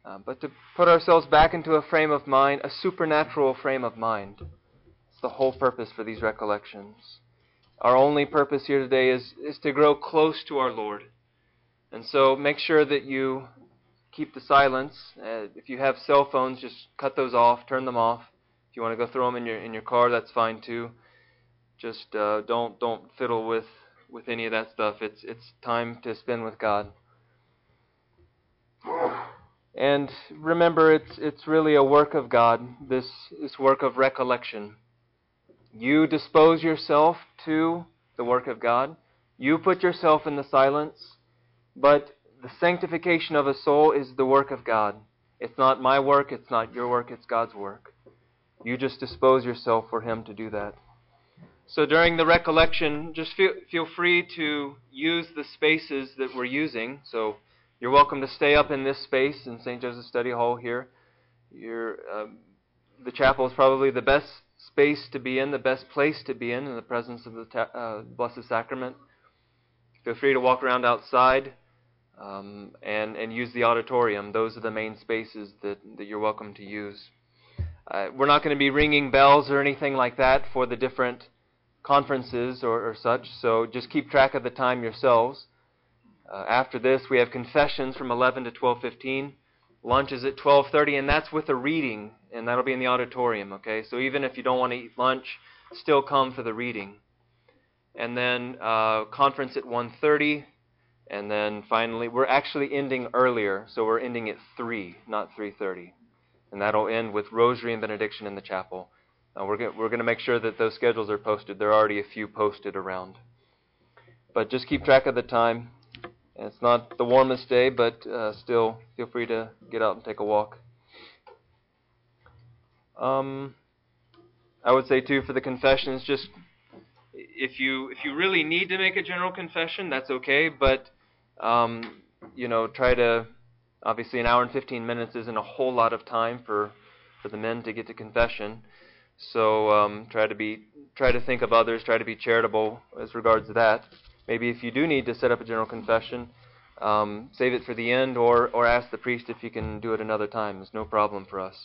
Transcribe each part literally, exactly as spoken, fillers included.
uh, but to put ourselves back into a frame of mind, a supernatural frame of mind. It's the whole purpose for these recollections. Our only purpose here today is, is to grow close to our Lord. And so make sure that you keep the silence. Uh, if you have cell phones, just cut those off, turn them off. If you want to go throw them in your in your car, that's fine too. Just uh, don't don't fiddle with, with any of that stuff. It's it's time to spend with God. And remember, it's it's really a work of God. This this work of recollection. You dispose yourself to the work of God. You put yourself in the silence, but the sanctification of a soul is the work of God. It's not my work, it's not your work, it's God's work. You just dispose yourself for Him to do that. So during the recollection, just feel, feel free to use the spaces that we're using. So you're welcome to stay up in this space in Saint Joseph's Study Hall here. You're, um, the chapel is probably the best space to be in, the best place to be in, in the presence of the ta- uh, Blessed Sacrament. Feel free to walk around outside um, and, and use the auditorium. Those are the main spaces that, that you're welcome to use. Uh, we're not going to be ringing bells or anything like that for the different conferences or, or such, so just keep track of the time yourselves. Uh, after this, we have confessions from eleven to twelve fifteen. Lunch is at twelve thirty, and that's with a reading, and that'll be in the auditorium, okay? So even if you don't want to eat lunch, still come for the reading. And then uh, conference at one thirty, and then finally, we're actually ending earlier, so we're ending at three, not three thirty. And that'll end with rosary and benediction in the chapel. Uh, we're go- we're going to make sure that those schedules are posted. There are already a few posted around. But just keep track of the time. And it's not the warmest day, but uh, still feel free to get out and take a walk. Um, I would say too for the confessions, just if you if you really need to make a general confession, that's okay. But um, you know, try to obviously an hour and fifteen minutes isn't a whole lot of time for for the men to get to confession. So um, try to be try to think of others. Try to be charitable as regards to that. Maybe if you do need to set up a general confession, um, save it for the end, or or ask the priest if you can do it another time. It's no problem for us.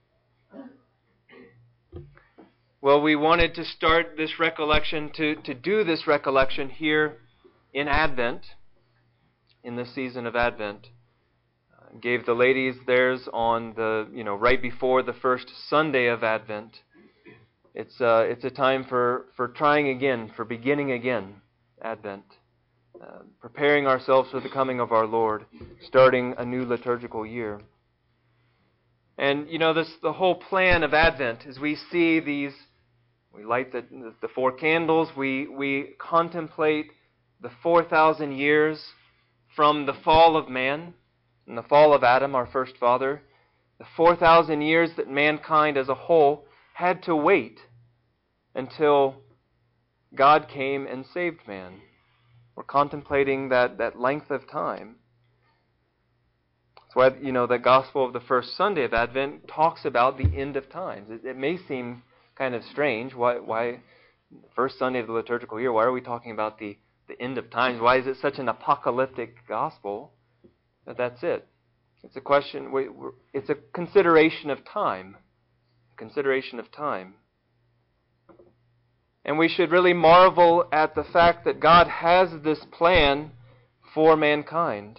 Well, we wanted to start this recollection, to, to do this recollection here in Advent, in the season of Advent. Uh, gave the ladies theirs on the, you know, right before the first Sunday of Advent. It's uh, it's a time for, for trying again, for beginning again, Advent. Uh, preparing ourselves for the coming of our Lord, starting a new liturgical year. And, you know, this the whole plan of Advent, as we see these, we light the, the four candles, we, we contemplate the four thousand years from the fall of man, and the fall of Adam, our first father, the four thousand years that mankind as a whole had to wait until God came and saved man. We're contemplating that, that length of time. That's why, you know, the gospel of the first Sunday of Advent talks about the end of times. It, it may seem kind of strange. Why, why, first Sunday of the liturgical year, why are we talking about the, the end of times? Why is it such an apocalyptic gospel? But that's it. It's a question, we, it's a consideration of time. Consideration of time. And we should really marvel at the fact that God has this plan for mankind.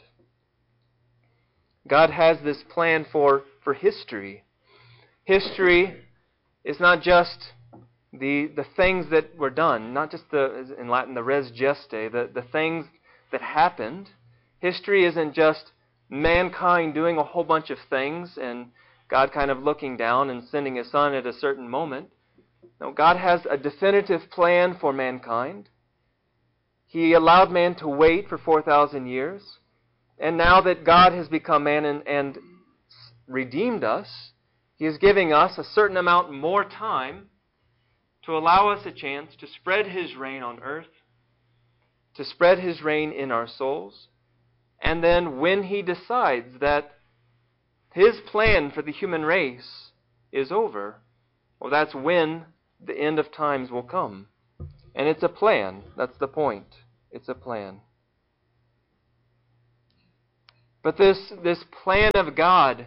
God has this plan for, for history. History is not just the the things that were done, not just the, in Latin, the res geste, the, the things that happened. History isn't just mankind doing a whole bunch of things and God kind of looking down and sending His Son at a certain moment. No, God has a definitive plan for mankind. He allowed man to wait for four thousand years. And now that God has become man and, and redeemed us, He is giving us a certain amount more time to allow us a chance to spread His reign on earth, to spread His reign in our souls. And then when He decides that His plan for the human race is over, well, that's when the end of times will come. And it's a plan. That's the point. It's a plan. But this, this plan of God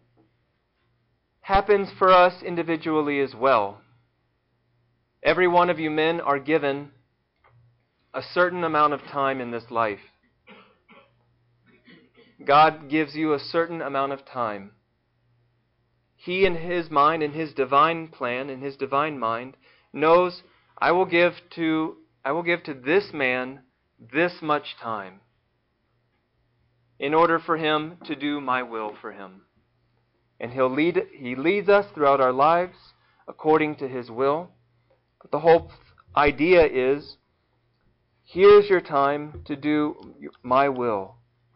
happens for us individually as well. Every one of you men are given a certain amount of time in this life. God gives you a certain amount of time. He in His mind, in His divine plan, in His divine mind, knows, I will give to, I will give to this man this much time in order for him to do my will for him. And He'll lead, He leads us throughout our lives according to His will. But the whole idea is, here's your time to do my will.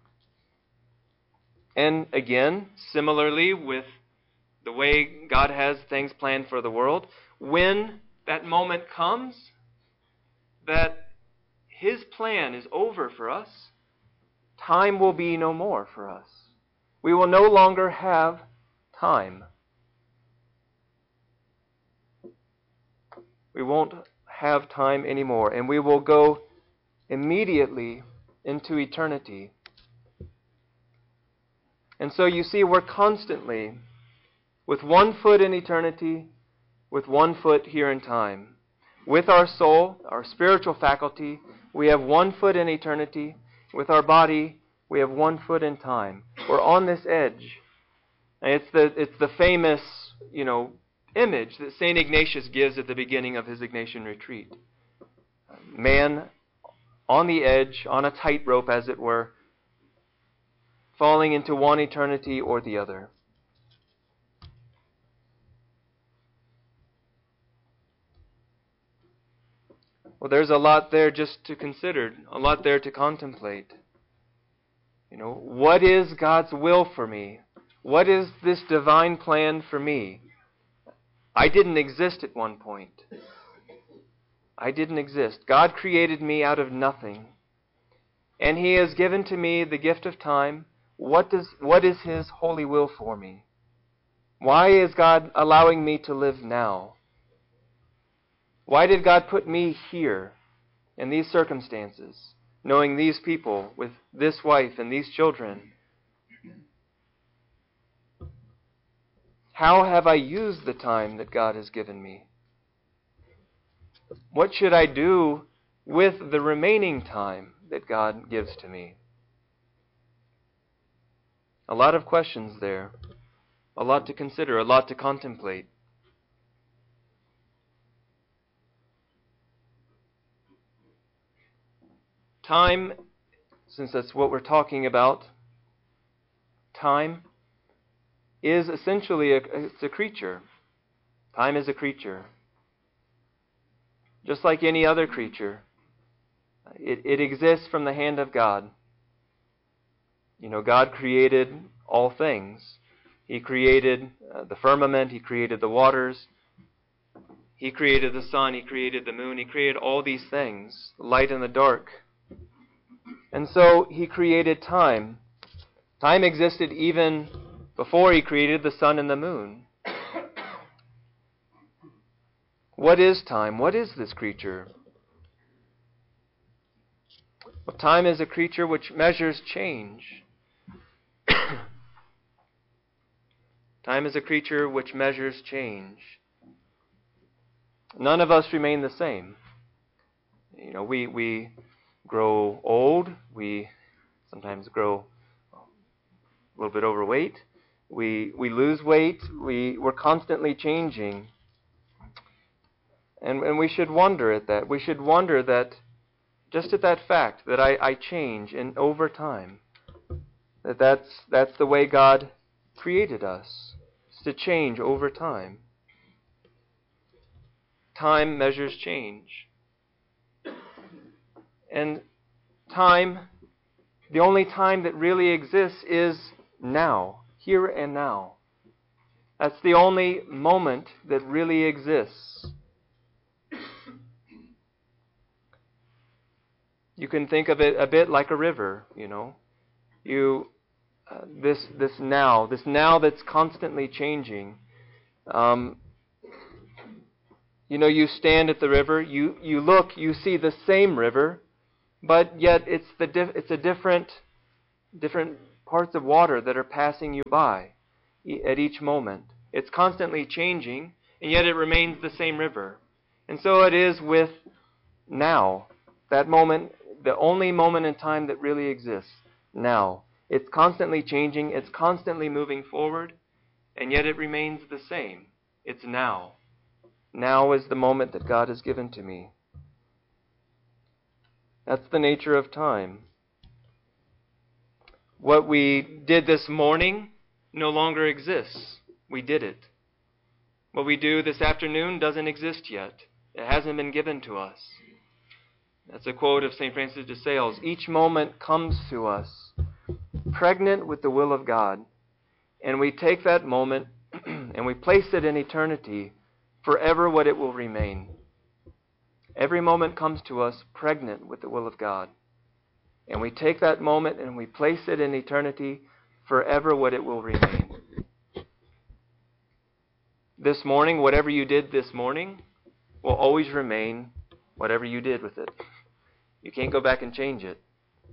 And again, similarly with the way God has things planned for the world, when that moment comes that His plan is over for us, time will be no more for us. We will no longer have time. We won't have time anymore, and we will go immediately into eternity. And so you see, we're constantly with one foot in eternity, with one foot here in time. With our soul, our spiritual faculty, we have one foot in eternity. With our body, we have one foot in time. We're on this edge. And it's the it's the famous, you know, image that Saint Ignatius gives at the beginning of his Ignatian retreat. Man on the edge, on a tightrope, as it were, falling into one eternity or the other. Well, there's a lot there just to consider, a lot there to contemplate. You know, what is God's will for me? What is this divine plan for me? I didn't exist at one point. I didn't exist. God created me out of nothing. And He has given to me the gift of time. What does what is His holy will for me? Why is God allowing me to live now? Why did God put me here in these circumstances, knowing these people with this wife and these children? How have I used the time that God has given me? What should I do with the remaining time that God gives to me? A lot of questions there, a lot to consider, a lot to contemplate. Time, since that's what we're talking about, time is essentially a, it's a creature. Time is a creature. Just like any other creature. It, it exists from the hand of God. You know, God created all things. He created uh, the firmament. He created the waters. He created the sun. He created the moon. He created all these things, the light and the dark. And so He created time. Time existed even before He created the sun and the moon. What is time? What is this creature? Well, time is a creature which measures change. Time is a creature which measures change. None of us remain the same. You know, we we grow old. We sometimes grow a little bit overweight. We we lose weight. We we're constantly changing. And and we should wonder at that. We should wonder that just at that fact that I, I change in over time. That that's that's the way God created us, is to change over time. Time measures change. And time, the only time that really exists is now, here and now. That's the only moment that really exists. You can think of it a bit like a river, you know. You, uh, this this now, this now that's constantly changing. Um, you know, you stand at the river, you, you look, you see the same river, but yet it's the diff- it's a different different parts of water that are passing you by at each moment. It's constantly changing, and yet it remains the same river. And so it is with now, that moment, the only moment in time that really exists, now. It's constantly changing, it's constantly moving forward, and yet it remains the same. It's now. Now is the moment that God has given to me. That's the nature of time. What we did this morning no longer exists. We did it. What we do this afternoon doesn't exist yet. It hasn't been given to us. That's a quote of Saint Francis de Sales. Each moment comes to us pregnant with the will of God, and we take that moment and we place it in eternity, forever what it will remain. Every moment comes to us pregnant with the will of God, and we take that moment and we place it in eternity, forever what it will remain. This morning, whatever you did this morning will always remain whatever you did with it. You can't go back and change it.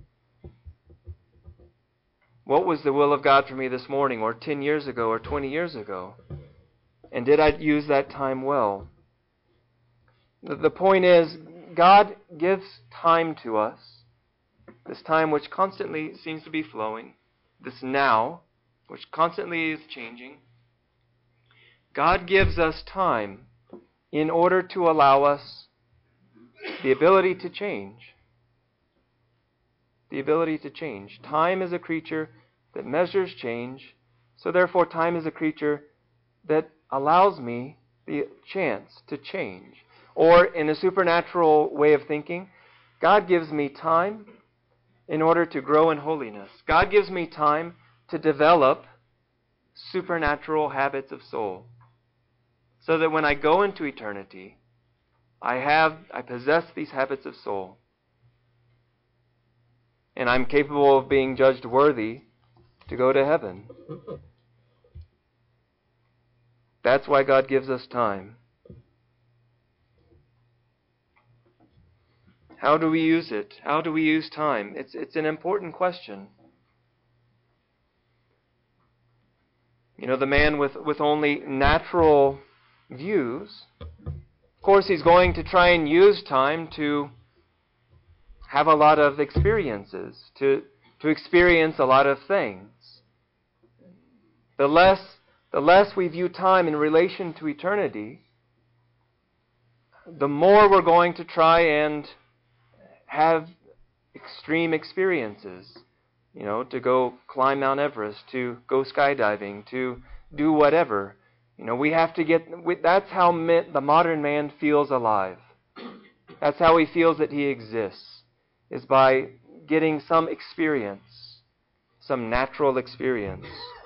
What was the will of God for me this morning, or ten years ago, or twenty years ago? And did I use that time well? The, the point is, God gives time to us, this time which constantly seems to be flowing, this now, which constantly is changing. God gives us time in order to allow us the ability to change. The ability to change. Time is a creature that measures change, so therefore time is a creature that allows me the chance to change. Or in a supernatural way of thinking, God gives me time in order to grow in holiness. God gives me time to develop supernatural habits of soul, so that when I go into eternity, I have, I possess these habits of soul. And I'm capable of being judged worthy to go to heaven. That's why God gives us time. How do we use it? How do we use time? It's, it's an important question. You know, the man with, with only natural views, of course, he's going to try and use time to have a lot of experiences, to, to experience a lot of things. The less, the less we view time in relation to eternity, the more we're going to try and have extreme experiences. You know, to go climb Mount Everest, to go skydiving, to do whatever. You know, we have to get, that's how the modern man feels alive. That's how he feels that he exists, is by getting some experience, some natural experience.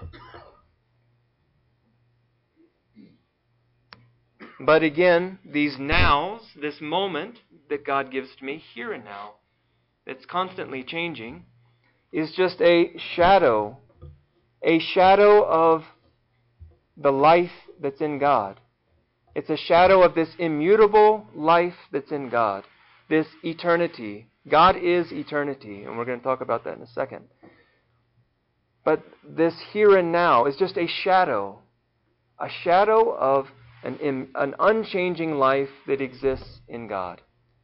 But again, these nows, this moment that God gives to me here and now, that's constantly changing, is just a shadow, a shadow of the life that's in God. It's a shadow of this immutable life that's in God, this eternity. God is eternity, and we're going to talk about that in a second. But this here and now is just a shadow, a shadow of an, an unchanging life that exists in God.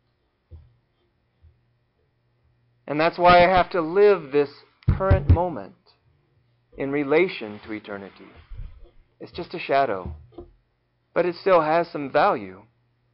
And that's why I have to live this current moment in relation to eternity. It's just a shadow, but it still has some value.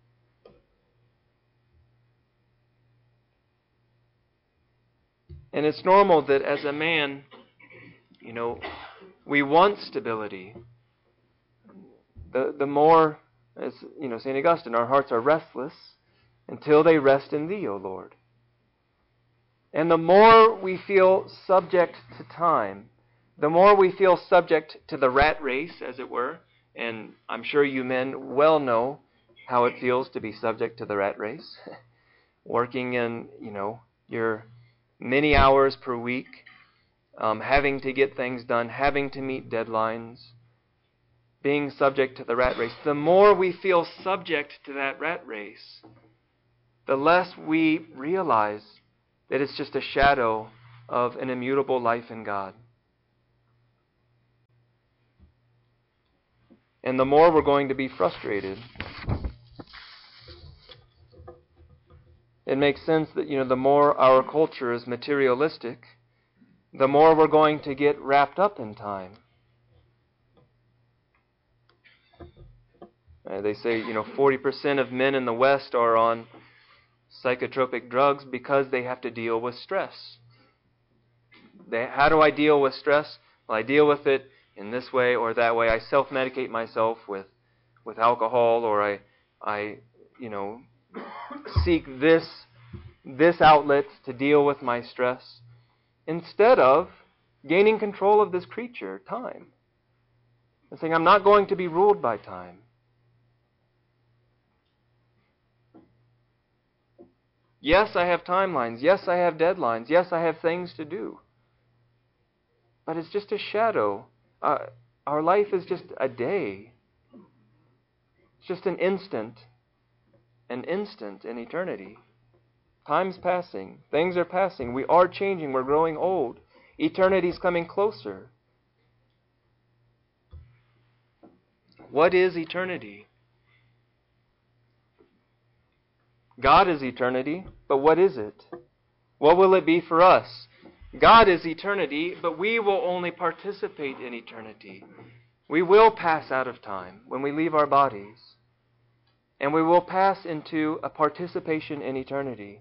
And it's normal that as a man, you know, we want stability. The the more, as you know, Saint Augustine, our hearts are restless until they rest in Thee, O Lord. And the more we feel subject to time, the more we feel subject to the rat race, as it were, and I'm sure you men well know how it feels to be subject to the rat race, working in, you know, your many hours per week, um, having to get things done, having to meet deadlines, being subject to the rat race. The more we feel subject to that rat race, the less we realize that it's just a shadow of an immutable life in God. And the more we're going to be frustrated. It makes sense that, you know, the more our culture is materialistic, the more we're going to get wrapped up in time. Uh, they say, you know, forty percent of men in the West are on psychotropic drugs because they have to deal with stress. They, how do I deal with stress? Well, I deal with it in this way or that way. I self-medicate myself with, with alcohol, or I, I, you know, seek this, this outlet to deal with my stress, instead of gaining control of this creature, time. And saying, I'm not going to be ruled by time. Yes, I have timelines. Yes, I have deadlines. Yes, I have things to do. But it's just a shadow. Uh, our life is just a day. It's just an instant. An instant in eternity. Time's passing. Things are passing. We are changing. We're growing old. Eternity's coming closer. What is eternity? God is eternity, but what is it? What will it be for us? God is eternity, but we will only participate in eternity. We will pass out of time when we leave our bodies, and we will pass into a participation in eternity.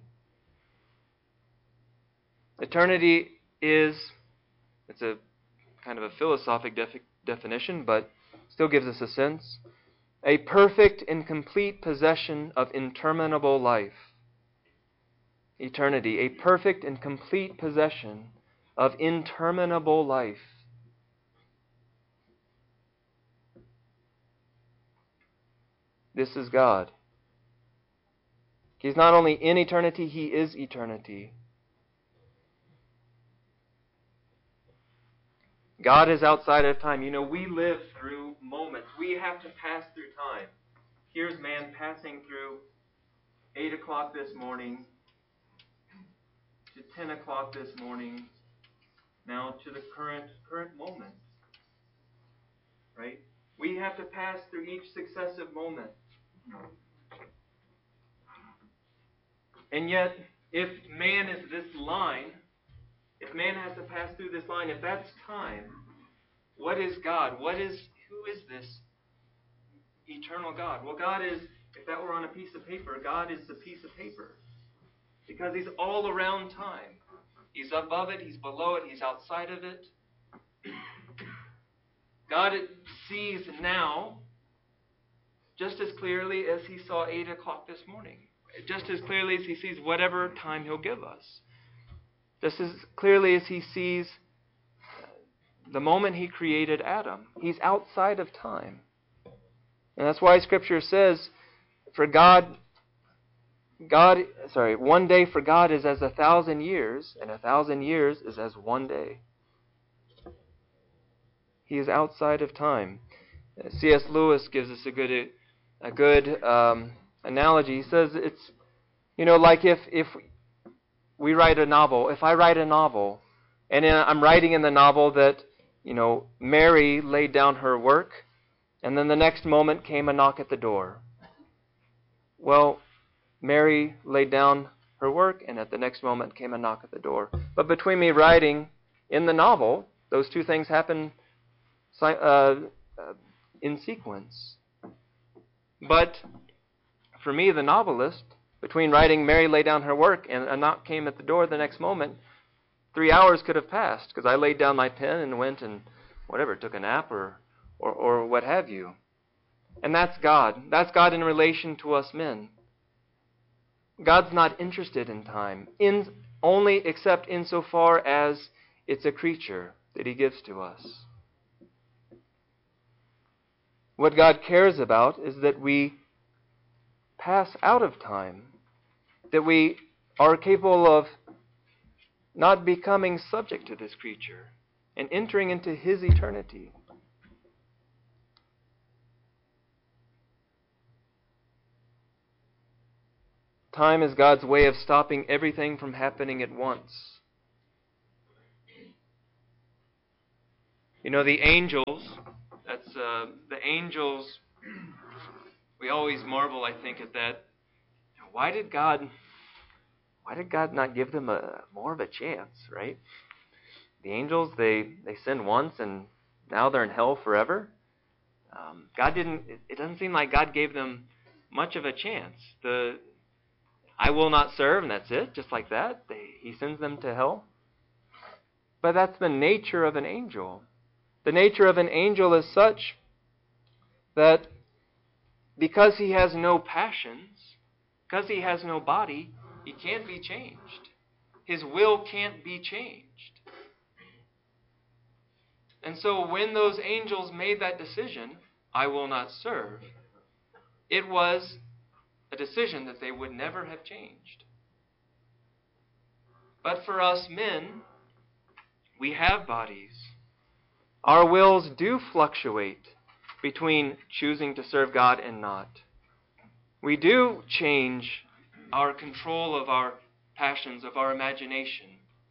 Eternity is, it's a kind of a philosophic defi- definition, but still gives us a sense. A perfect and complete possession of interminable life. Eternity, a perfect and complete possession of interminable life. This is God. He's not only in eternity, He is eternity. God is outside of time. You know, we live through moments. We have to pass through time. Here's man passing through eight o'clock this morning to ten o'clock this morning, now to the current current moment. Right? We have to pass through each successive moment. And yet, if man is this line, if man has to pass through this line, if that's time, what is God? What is, who is this eternal God? Well, God is, if that were on a piece of paper, God is the piece of paper. Because He's all around time. He's above it, He's below it, He's outside of it. God sees now just as clearly as He saw eight o'clock this morning. Just as clearly as He sees whatever time He'll give us. Just as clearly as He sees the moment He created Adam. He's outside of time. And that's why Scripture says, for God, God, sorry, one day for God is as a thousand years, and a thousand years is as one day. He is outside of time. C S Lewis gives us a good, a good um, analogy. He says it's, you know, like if if we write a novel. If I write a novel, and in, I'm writing in the novel that, you know, Mary laid down her work, and then the next moment came a knock at the door. Well, Mary laid down her work, and at the next moment came a knock at the door. But between me writing in the novel, those two things happen uh, uh, in sequence. But for me, the novelist, between writing Mary laid down her work and a knock came at the door the next moment, three hours could have passed because I laid down my pen and went and whatever, took a nap or, or, or what have you. And that's God. That's God in relation to us men. God's not interested in time, in only except insofar as it's a creature that He gives to us. What God cares about is that we pass out of time, that we are capable of not becoming subject to this creature and entering into His eternity. Time is God's way of stopping everything from happening at once. You know, the angels, that's uh, the angels, we always marvel, I think, at that. Why did God, why did God not give them a more of a chance, right? The angels, they, they sinned once and now they're in hell forever. Um, God didn't, it, it doesn't seem like God gave them much of a chance. The, I will not serve, and that's it, just like that. They, he sends them to hell. But that's the nature of an angel. The nature of an angel is such that because he has no passions, because he has no body, he can't be changed. His will can't be changed. And so when those angels made that decision, I will not serve, it was a decision that they would never have changed. But for us men, we have bodies. Our wills do fluctuate between choosing to serve God and not. We do change our control of our passions, of our imagination.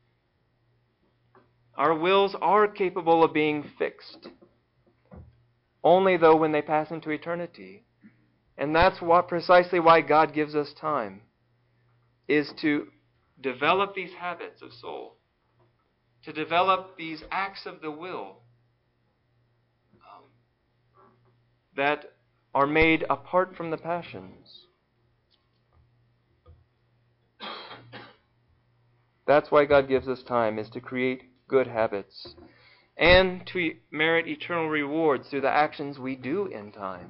Our wills are capable of being fixed, only though when they pass into eternity. And that's what precisely why God gives us time, is to develop these habits of soul, to develop these acts of the will um, that are made apart from the passions. That's why God gives us time, is to create good habits and to merit eternal rewards through the actions we do in time.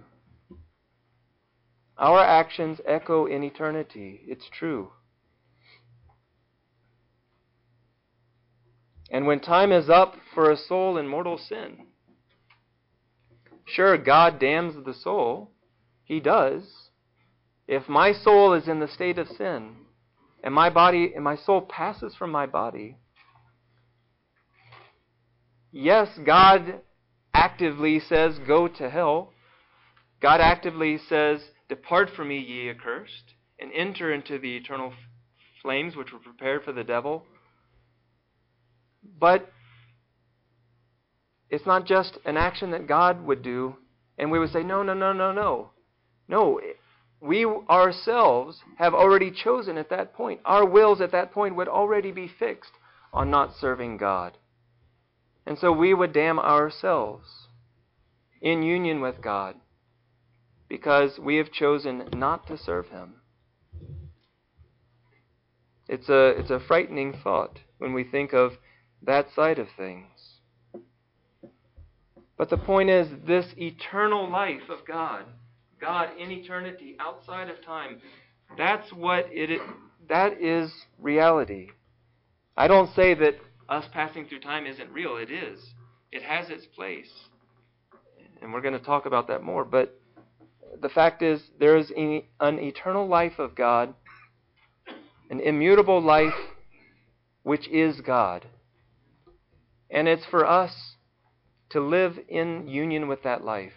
Our actions echo in eternity. It's true. And when time is up for a soul in mortal sin, sure, God damns the soul. He does. If my soul is in the state of sin, and my body and my soul passes from my body, yes, God actively says, go to hell. God actively says, depart from me, ye accursed, and enter into the eternal flames which were prepared for the devil. But it's not just an action that God would do, and we would say, no, no, no, no, no. No, we ourselves have already chosen at that point. Our wills at that point would already be fixed on not serving God. And so we would damn ourselves in union with God because we have chosen not to serve Him. It's a, it's a frightening thought when we think of that side of things. But the point is, this eternal life of God, God in eternity, outside of time, that's what it is, that is reality. I don't say that us passing through time isn't real. It is. It has its place. And we're going to talk about that more. But the fact is, there is an eternal life of God, an immutable life which is God. And it's for us to live in union with that life.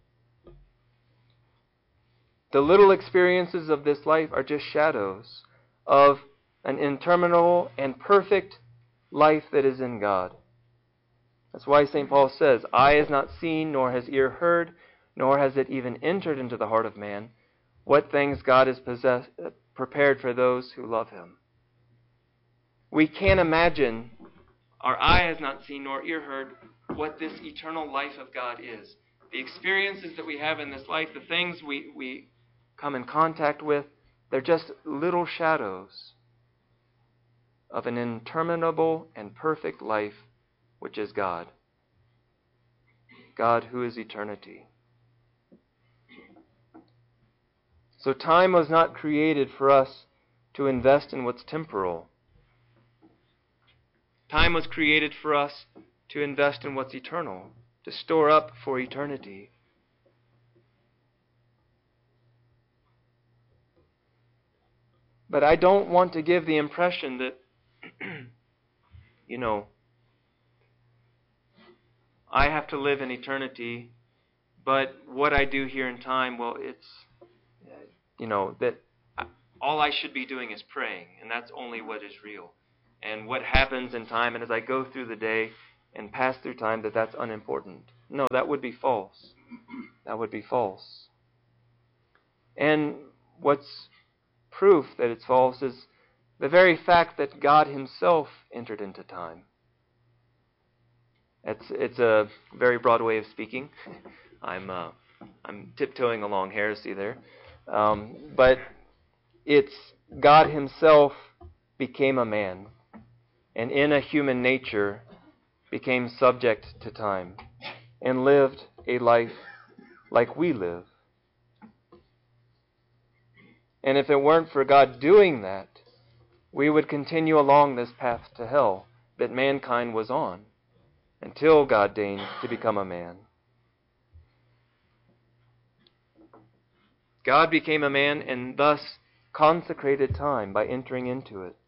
The little experiences of this life are just shadows of an interminable and perfect life that is in God. That's why Saint Paul says, eye has not seen, nor has ear heard, nor has it even entered into the heart of man, what things God has possess- prepared for those who love Him. We can't imagine, our eye has not seen, nor ear heard, what this eternal life of God is. The experiences that we have in this life, the things we, we come in contact with, they're just little shadows of an interminable and perfect life, which is God. God who is eternity. So time was not created for us to invest in what's temporal. Time was created for us to invest in what's eternal, to store up for eternity. But I don't want to give the impression that, you know, I have to live in eternity, but what I do here in time, well, it's, you know, that all I should be doing is praying, and that's only what is real. And what happens in time, and as I go through the day and pass through time, that that's unimportant. No, that would be false. That would be false. And what's proof that it's false is the very fact that God himself entered into time. It's it's a very broad way of speaking. I'm uh, I'm tiptoeing along heresy there, um, but it's God himself became a man, and in a human nature became subject to time, and lived a life like we live. And if it weren't for God doing that, we would continue along this path to hell that mankind was on, until God deigned to become a man. God became a man and thus consecrated time by entering into it.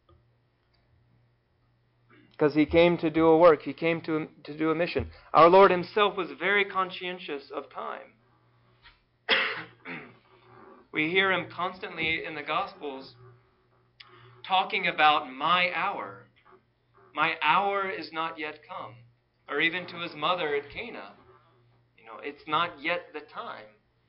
Because he came to do a work. He came to, to do a mission. Our Lord himself was very conscientious of time. We hear him constantly in the Gospels talking about my hour. My hour is not yet come. Or even to his mother at Cana. You know, it's not yet the time.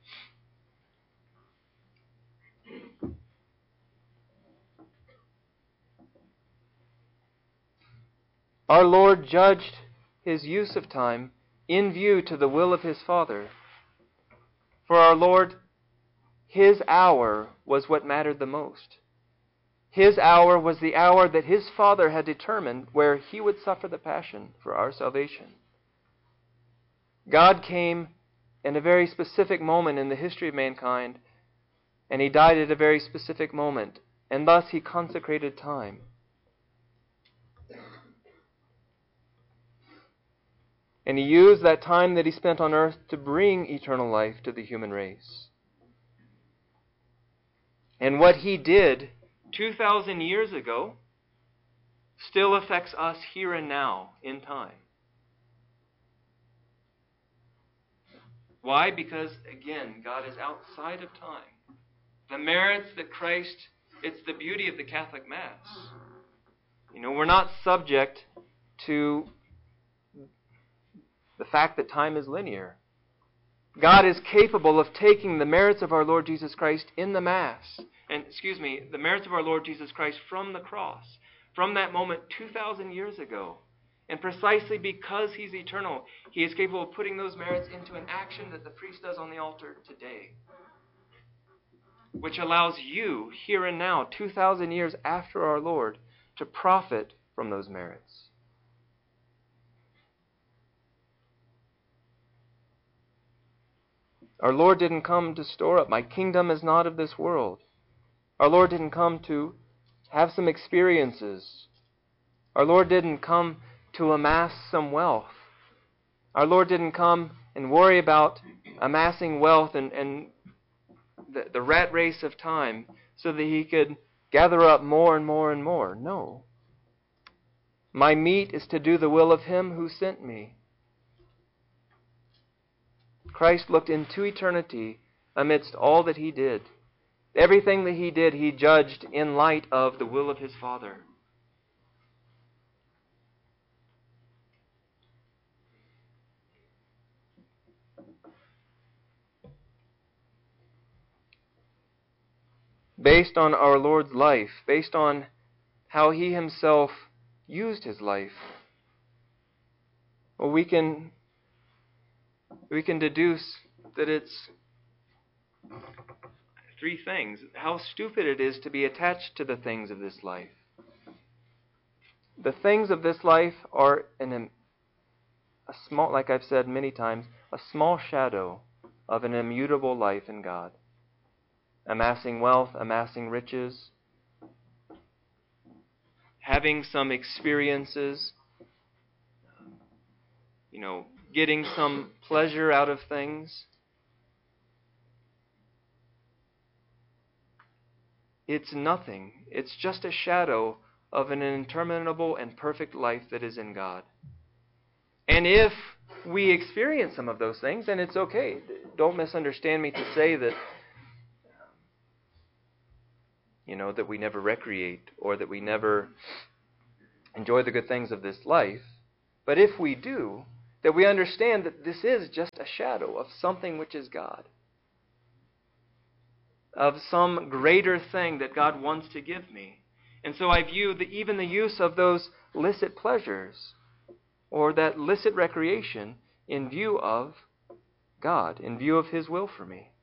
Our Lord judged his use of time in view to the will of his Father. For our Lord, his hour was what mattered the most. His hour was the hour that his Father had determined where he would suffer the passion for our salvation. God came in a very specific moment in the history of mankind, and he died at a very specific moment, and thus he consecrated time. And he used that time that he spent on earth to bring eternal life to the human race. And what he did two thousand years ago still affects us here and now in time. Why? Because, again, God is outside of time. The merits that Christ, it's the beauty of the Catholic Mass. You know, we're not subject to the fact that time is linear. God is capable of taking the merits of our Lord Jesus Christ in the Mass, and, excuse me, the merits of our Lord Jesus Christ from the cross, from that moment two thousand years ago. And precisely because he's eternal, he is capable of putting those merits into an action that the priest does on the altar today, which allows you, here and now, two thousand years after our Lord, to profit from those merits. Our Lord didn't come to store up. My kingdom is not of this world. Our Lord didn't come to have some experiences. Our Lord didn't come to amass some wealth. Our Lord didn't come and worry about amassing wealth and, and the, the rat race of time so that he could gather up more and more and more. No. My meat is to do the will of him who sent me. Christ looked into eternity amidst all that he did. Everything that he did, he judged in light of the will of his Father. Based on our Lord's life, based on how he himself used his life, well, we can we can deduce that it's three things. How stupid it is to be attached to the things of this life. The things of this life are an, a small, like I've said many times, a small shadow of an immutable life in God. Amassing wealth, amassing riches, having some experiences, you know, getting some pleasure out of things. It's nothing. It's just a shadow of an interminable and perfect life that is in God. And if we experience some of those things, then it's okay. Don't misunderstand me to say that, you know, that we never recreate or that we never enjoy the good things of this life. But if we do, that we understand that this is just a shadow of something which is God, of some greater thing that God wants to give me. And so I view the, even the use of those licit pleasures or that licit recreation in view of God, in view of His will for me.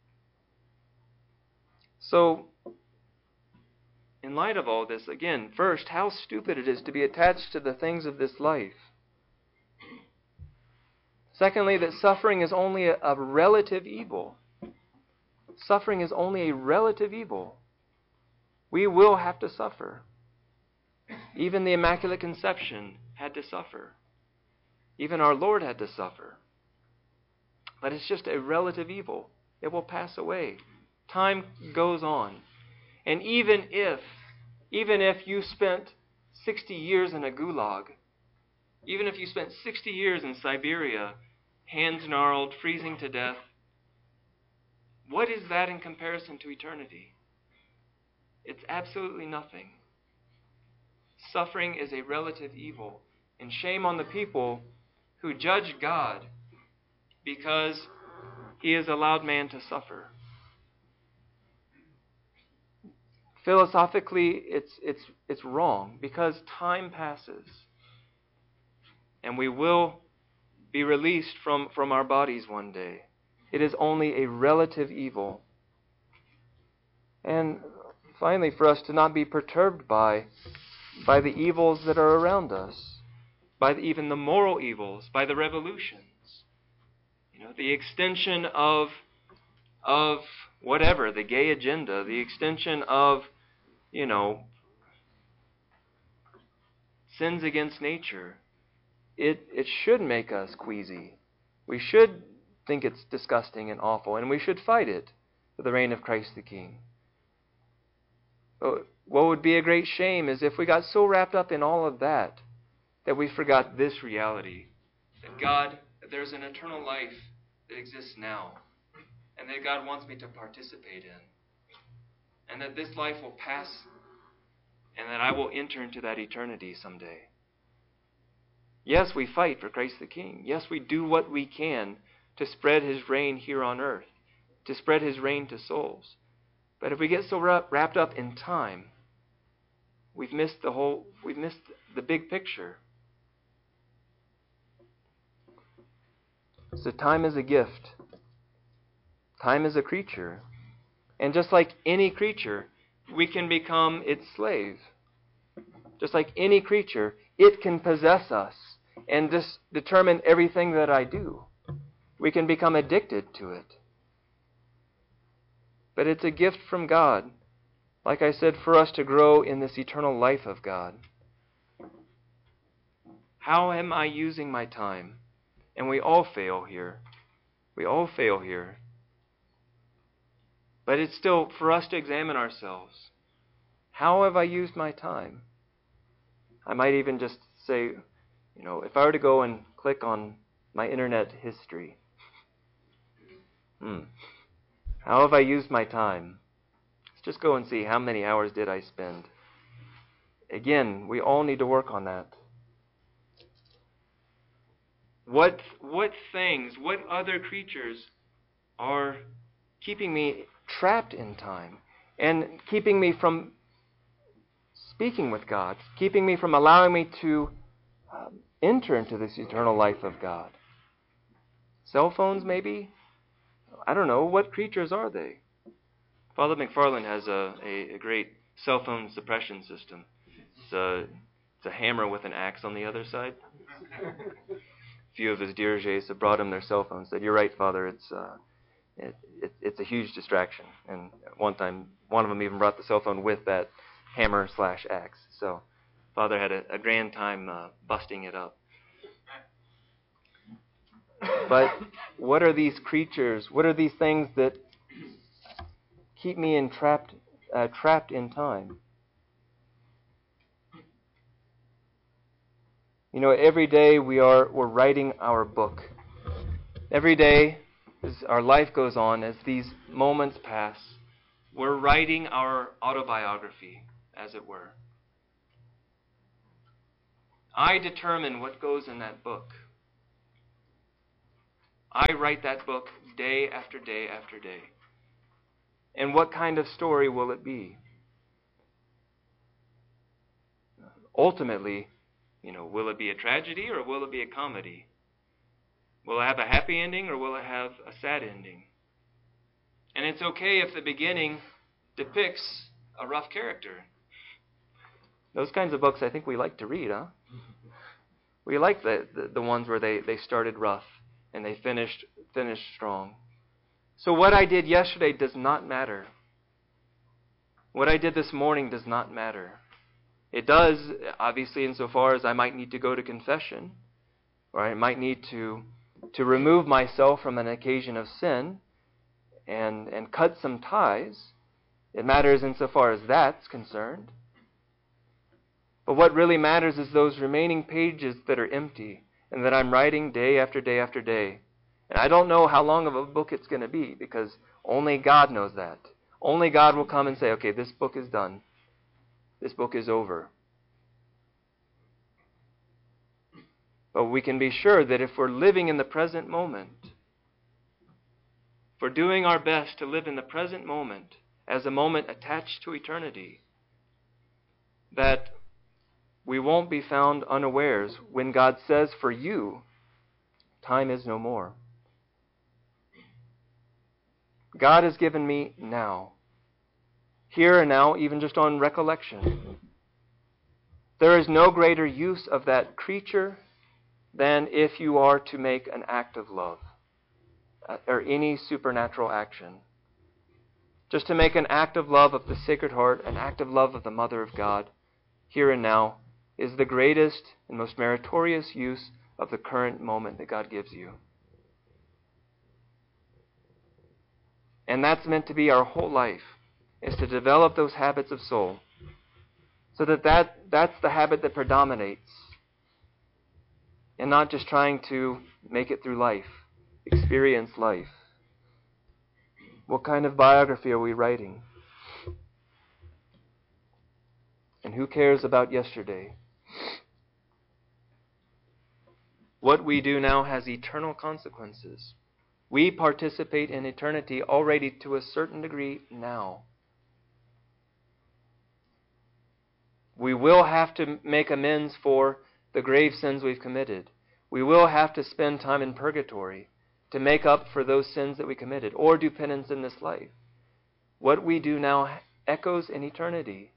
So, in light of all this, again, first, how stupid it is to be attached to the things of this life. Secondly, that suffering is only a, a relative evil. Suffering is only a relative evil. We will have to suffer. Even the Immaculate Conception had to suffer. Even our Lord had to suffer. But it's just a relative evil. It will pass away. Time goes on. And even if, even if you spent sixty years in a gulag, even if you spent sixty years in Siberia, hands gnarled, freezing to death, what is that in comparison to eternity? It's absolutely nothing. Suffering is a relative evil, and shame on the people who judge God because He has allowed man to suffer. Philosophically, it's it's it's wrong because time passes, and we will be released from, from our bodies one day. It is only a relative evil. And finally, for us to not be perturbed by, by the evils that are around us, by the, even the moral evils, by the revolutions. You know, the extension of, of whatever, the gay agenda, the extension of, you know, sins against nature. It, it should make us queasy. We should think it's disgusting and awful, and we should fight it for the reign of Christ the King. But what would be a great shame is if we got so wrapped up in all of that that we forgot this reality, that God, that there's an eternal life that exists now, and that God wants me to participate in, and that this life will pass, and that I will enter into that eternity someday. Yes, we fight for Christ the King. Yes, we do what we can to spread His reign here on earth, to spread His reign to souls. But if we get so wrapped up in time, we've missed the whole, we've missed the big picture. So time is a gift. Time is a creature. And just like any creature, we can become its slave. Just like any creature, it can possess us and just determine everything that I do. We can become addicted to it. But it's a gift from God, like I said, for us to grow in this eternal life of God. How am I using my time? And we all fail here. We all fail here. But it's still for us to examine ourselves. How have I used my time? I might even just say, you know, if I were to go and click on my internet history, hmm, how have I used my time? Let's just go and see how many hours did I spend. Again, we all need to work on that. What what things, what other creatures are keeping me trapped in time and keeping me from speaking with God, keeping me from allowing me to um, enter into this eternal life of God? Cell phones, maybe? I don't know. What creatures are they? Father McFarland has a, a, a great cell phone suppression system. It's a, it's a hammer with an axe on the other side. A few of his dirigees have brought him their cell phones. Said, "You're right, Father. It's uh, it, it, it's a huge distraction." And at one time, one of them even brought the cell phone with that hammer slash axe. So, Father had a, a grand time uh, busting it up. But what are these creatures? What are these things that keep me entrapped, uh, trapped in time? You know, every day we are we're writing our book. Every day, as our life goes on, as these moments pass, we're writing our autobiography, as it were. I determine what goes in that book. I write that book day after day after day. And what kind of story will it be? Ultimately, you know, will it be a tragedy or will it be a comedy? Will it have a happy ending or will it have a sad ending? And it's okay if the beginning depicts a rough character. Those kinds of books I think we like to read, huh? We like the, the, the ones where they, they started rough and they finished finished strong. So what I did yesterday does not matter. What I did this morning does not matter. It does, obviously, insofar as I might need to go to confession, or I might need to to remove myself from an occasion of sin and and cut some ties. It matters insofar as that's concerned. But what really matters is those remaining pages that are empty and that I'm writing day after day after day. And I don't know how long of a book it's going to be, because only God knows that. Only God will come and say, okay, this book is done. This book is over. But we can be sure that if we're living in the present moment, if we're doing our best to live in the present moment as a moment attached to eternity, that we won't be found unawares when God says, for you, time is no more. God has given me now. Here and now, even just on recollection. There is no greater use of that creature than if you are to make an act of love, or any supernatural action. Just to make an act of love of the Sacred Heart, an act of love of the Mother of God, here and now, is the greatest and most meritorious use of the current moment that God gives you. And that's meant to be our whole life, is to develop those habits of soul, so that, that that's the habit that predominates, and not just trying to make it through life, experience life. What kind of biography are we writing? And who cares about yesterday? What we do now has eternal consequences. We participate in eternity already to a certain degree now. We will have to make amends for the grave sins we've committed. We will have to spend time in purgatory to make up for those sins that we committed, or do penance in this life. What we do now echoes in eternity.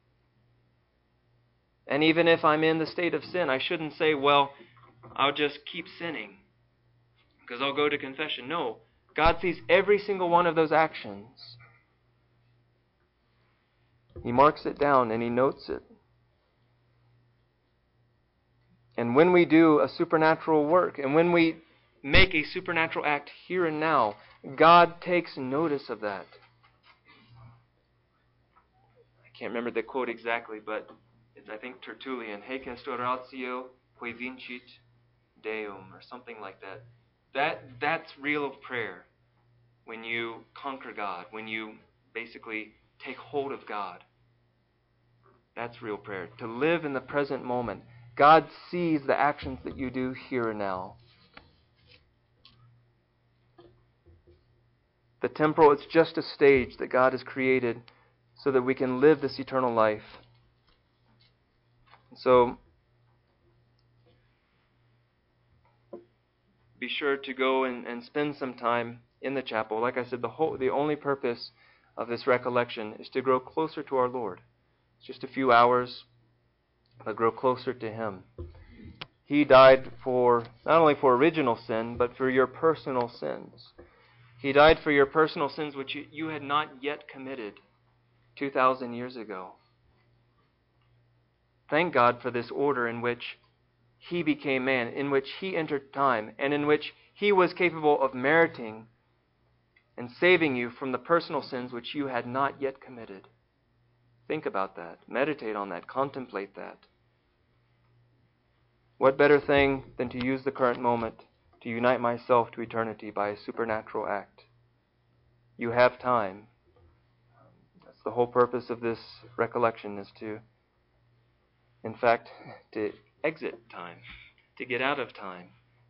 And even if I'm in the state of sin, I shouldn't say, well, I'll just keep sinning because I'll go to confession. No, God sees every single one of those actions. He marks it down and He notes it. And when we do a supernatural work, and when we make a supernatural act here and now, God takes notice of that. I can't remember the quote exactly, but it's, I think, Tertullian, Haec est oratio qui vincit Deum, or something like that. That that's real prayer. When you conquer God, when you basically take hold of God. That's real prayer. To live in the present moment. God sees the actions that you do here and now. The temporal, it's just a stage that God has created so that we can live this eternal life. So, be sure to go and, and spend some time in the chapel. Like I said, the whole, the only purpose of this recollection is to grow closer to our Lord. It's just a few hours, but grow closer to Him. He died for, not only for original sin, but for your personal sins. He died for your personal sins which you, you had not yet committed two thousand years ago. Thank God for this order in which He became man, in which He entered time, and in which He was capable of meriting and saving you from the personal sins which you had not yet committed. Think about that. Meditate on that. Contemplate that. What better thing than to use the current moment to unite myself to eternity by a supernatural act? You have time. That's the whole purpose of this recollection, is to, in fact, to exit time, to get out of time,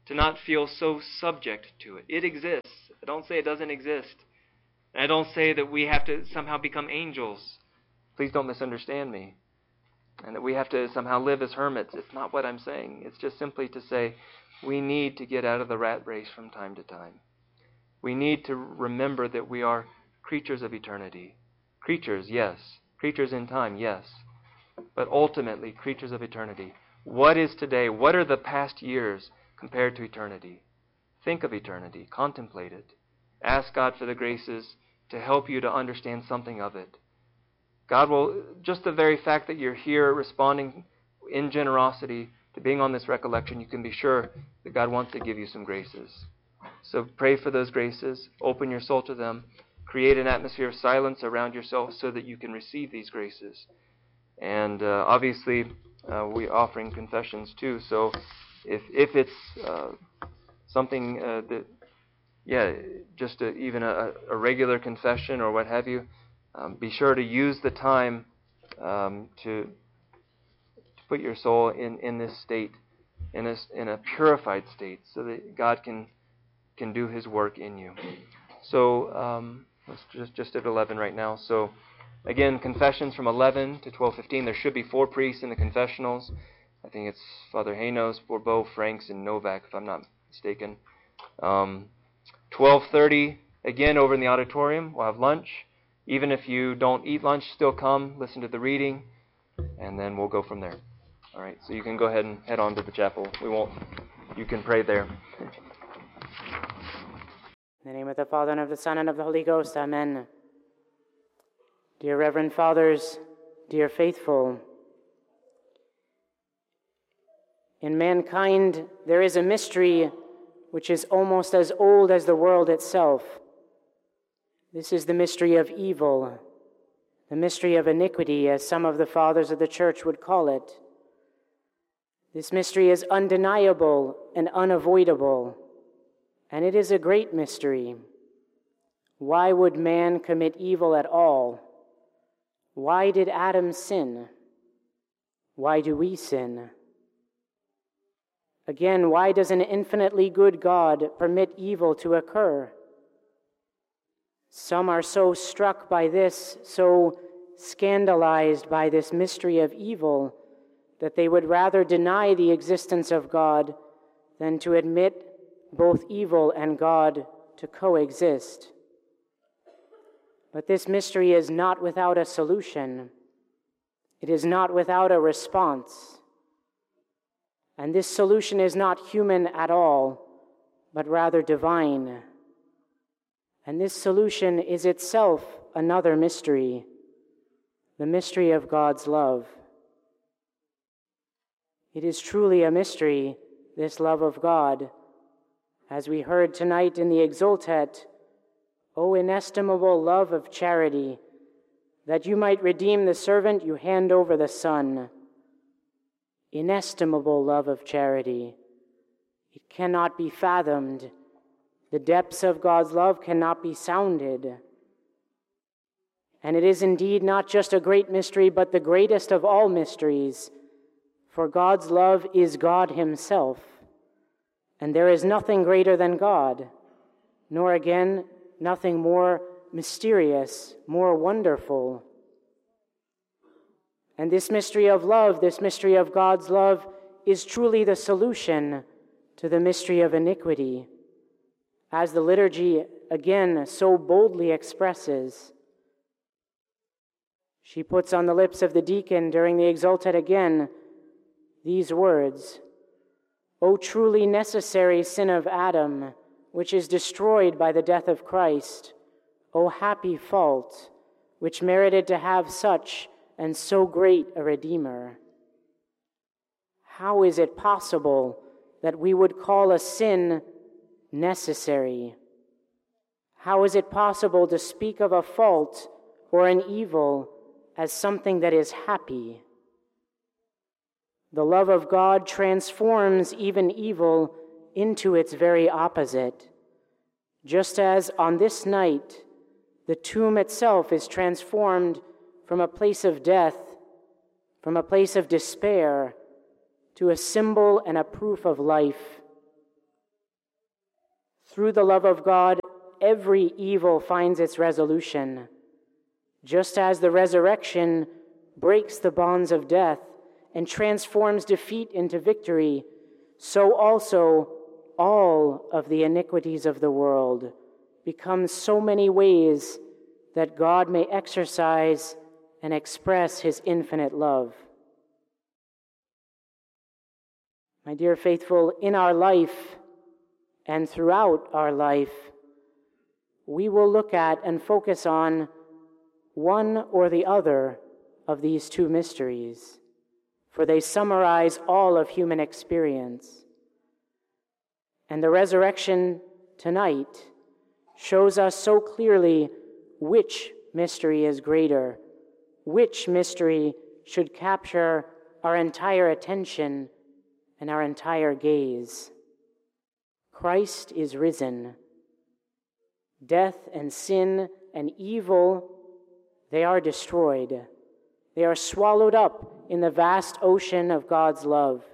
to not feel so subject to it. It exists. I don't say it doesn't exist. And I don't say that we have to somehow become angels. Please don't misunderstand me. And that we have to somehow live as hermits. It's not what I'm saying. It's just simply to say we need to get out of the rat race from time to time. We need to remember that we are creatures of eternity. Creatures, yes. Creatures in time, yes. But ultimately, creatures of eternity. What is today? What are the past years compared to eternity? Think of eternity. Contemplate it. Ask God for the graces to help you to understand something of it. God will, just the very fact that you're here responding in generosity to being on this recollection, you can be sure that God wants to give you some graces. So pray for those graces. Open your soul to them. Create an atmosphere of silence around yourself so that you can receive these graces. And uh, obviously, uh, we're offering confessions too. So if if it's uh, something uh, that, yeah, just a, even a, a regular confession or what have you, um, be sure to use the time um, to, to put your soul in, in this state, in a, in a purified state, so that God can can do His work in you. So um, let's just just at eleven right now. So again, confessions from eleven to twelve fifteen. There should be four priests in the confessionals. I think it's Father Hanos, Bourbeau, Franks, and Novak, if I'm not mistaken. Um, twelve thirty, again, over in the auditorium. We'll have lunch. Even if you don't eat lunch, still come, listen to the reading, and then we'll go from there. All right, so you can go ahead and head on to the chapel. We won't. You can pray there. In the name of the Father, and of the Son, and of the Holy Ghost, amen. Dear Reverend Fathers, dear faithful, in mankind there is a mystery which is almost as old as the world itself. This is the mystery of evil, the mystery of iniquity, as some of the fathers of the Church would call it. This mystery is undeniable and unavoidable, and it is a great mystery. Why would man commit evil at all? Why did Adam sin? Why do we sin? Again, why does an infinitely good God permit evil to occur? Some are so struck by this, so scandalized by this mystery of evil, that they would rather deny the existence of God than to admit both evil and God to coexist. But this mystery is not without a solution. It is not without a response. And this solution is not human at all, but rather divine. And this solution is itself another mystery, the mystery of God's love. It is truly a mystery, this love of God. As we heard tonight in the Exultet, O inestimable love of charity, that you might redeem the servant you hand over the Son. Inestimable love of charity. It cannot be fathomed. The depths of God's love cannot be sounded. And it is indeed not just a great mystery, but the greatest of all mysteries, for God's love is God Himself. And there is nothing greater than God, nor again nothing more mysterious, more wonderful. And this mystery of love, this mystery of God's love, is truly the solution to the mystery of iniquity, as the liturgy again so boldly expresses. She puts on the lips of the deacon during the Exultet again these words, O truly necessary sin of Adam, which is destroyed by the death of Christ, O happy fault, which merited to have such and so great a Redeemer. How is it possible that we would call a sin necessary? How is it possible to speak of a fault or an evil as something that is happy? The love of God transforms even evil into its very opposite, just as on this night the tomb itself is transformed from a place of death, from a place of despair, to a symbol and a proof of life. Through the love of God, every evil finds its resolution. Just as the resurrection breaks the bonds of death and transforms defeat into victory, so also all of the iniquities of the world become so many ways that God may exercise and express his infinite love. My dear faithful, in our life and throughout our life, we will look at and focus on one or the other of these two mysteries, for they summarize all of human experience. And the resurrection tonight shows us so clearly which mystery is greater, which mystery should capture our entire attention and our entire gaze. Christ is risen. Death and sin and evil, they are destroyed. They are swallowed up in the vast ocean of God's love.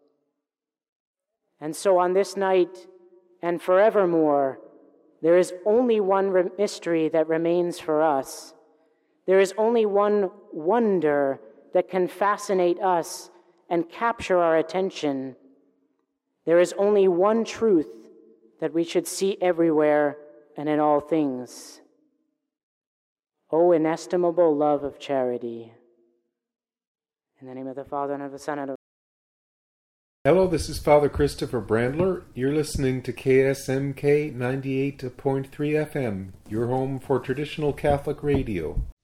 And so on this night and forevermore, there is only one re- mystery that remains for us. There is only one wonder that can fascinate us and capture our attention. There is only one truth that we should see everywhere and in all things. O inestimable love of charity. In the name of the Father, and of the Son, and of Hello, this is Father Christopher Brandler. You're listening to K S M K ninety-eight point three F M, your home for traditional Catholic radio.